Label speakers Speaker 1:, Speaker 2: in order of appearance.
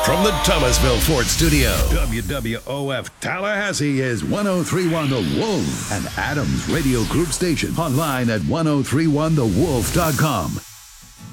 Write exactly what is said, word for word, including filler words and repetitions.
Speaker 1: From the Thomasville Ford Studio, W W O F Tallahassee is ten thirty-one The Wolf, an Adams Radio Group station. Online at ten thirty-one the wolf dot com.